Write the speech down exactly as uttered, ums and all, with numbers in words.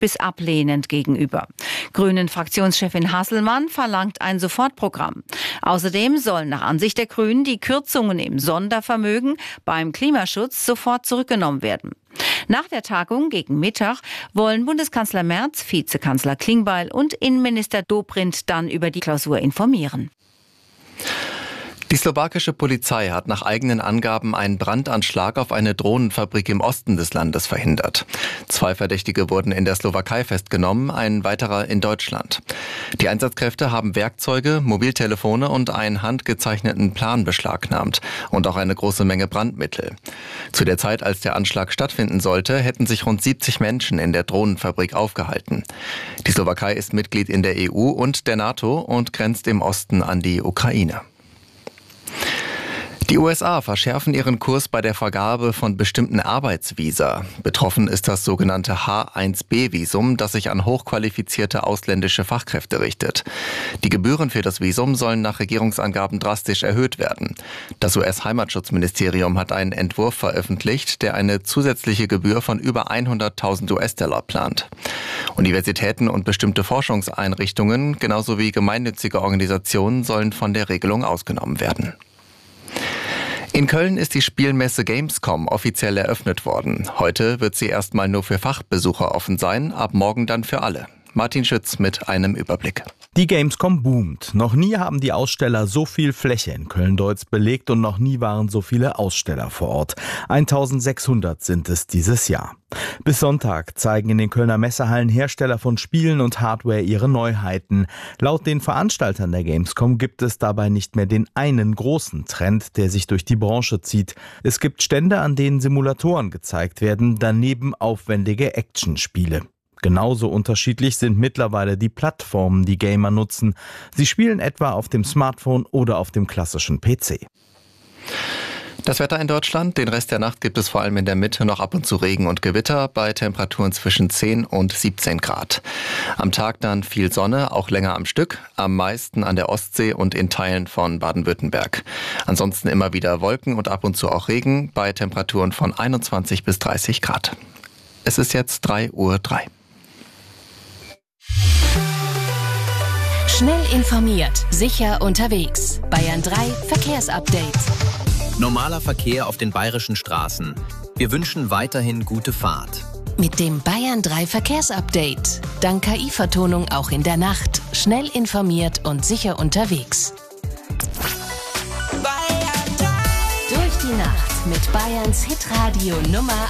bis ablehnend gegenüber. Grünen-Fraktionschefin Hasselmann verlangt ein Sofortprogramm. Außerdem sollen nach Ansicht der Grünen die Kürzungen im Sondervermögen beim Klimaschutz sofort zurückgenommen werden. Nach der Tagung gegen Mittag wollen Bundeskanzler Merz, Vizekanzler Klingbeil und Innenminister Dobrindt dann über die Klausur informieren. Die slowakische Polizei hat nach eigenen Angaben einen Brandanschlag auf eine Drohnenfabrik im Osten des Landes verhindert. Zwei Verdächtige wurden in der Slowakei festgenommen, ein weiterer in Deutschland. Die Einsatzkräfte haben Werkzeuge, Mobiltelefone und einen handgezeichneten Plan beschlagnahmt und auch eine große Menge Brandmittel. Zu der Zeit, als der Anschlag stattfinden sollte, hätten sich rund siebzig Menschen in der Drohnenfabrik aufgehalten. Die Slowakei ist Mitglied in der E U und der NATO und grenzt im Osten an die Ukraine. Die U S A verschärfen ihren Kurs bei der Vergabe von bestimmten Arbeitsvisa. Betroffen ist das sogenannte H eins B Visum, das sich an hochqualifizierte ausländische Fachkräfte richtet. Die Gebühren für das Visum sollen nach Regierungsangaben drastisch erhöht werden. Das U S-Heimatschutzministerium hat einen Entwurf veröffentlicht, der eine zusätzliche Gebühr von über hunderttausend U S-Dollar plant. Universitäten und bestimmte Forschungseinrichtungen, genauso wie gemeinnützige Organisationen, sollen von der Regelung ausgenommen werden. In Köln ist die Spielmesse Gamescom offiziell eröffnet worden. Heute wird sie erstmal nur für Fachbesucher offen sein, ab morgen dann für alle. Martin Schütz mit einem Überblick. Die Gamescom boomt. Noch nie haben die Aussteller so viel Fläche in Köln-Deutz belegt und noch nie waren so viele Aussteller vor Ort. eintausendsechshundert sind es dieses Jahr. Bis Sonntag zeigen in den Kölner Messehallen Hersteller von Spielen und Hardware ihre Neuheiten. Laut den Veranstaltern der Gamescom gibt es dabei nicht mehr den einen großen Trend, der sich durch die Branche zieht. Es gibt Stände, an denen Simulatoren gezeigt werden, daneben aufwendige Actionspiele. Genauso unterschiedlich sind mittlerweile die Plattformen, die Gamer nutzen. Sie spielen etwa auf dem Smartphone oder auf dem klassischen P C. Das Wetter in Deutschland: Den Rest der Nacht gibt es vor allem in der Mitte noch ab und zu Regen und Gewitter bei Temperaturen zwischen zehn und siebzehn Grad. Am Tag dann viel Sonne, auch länger am Stück, am meisten an der Ostsee und in Teilen von Baden-Württemberg. Ansonsten immer wieder Wolken und ab und zu auch Regen bei Temperaturen von einundzwanzig bis dreißig Grad. Es ist jetzt drei Uhr drei. Schnell informiert, sicher unterwegs. Bayern drei Verkehrsupdate. Normaler Verkehr auf den bayerischen Straßen. Wir wünschen weiterhin gute Fahrt. Mit dem Bayern drei Verkehrsupdate. Dank K I-Vertonung auch in der Nacht. Schnell informiert und sicher unterwegs. Bayern drei. Durch die Nacht mit Bayerns Hitradio Nummer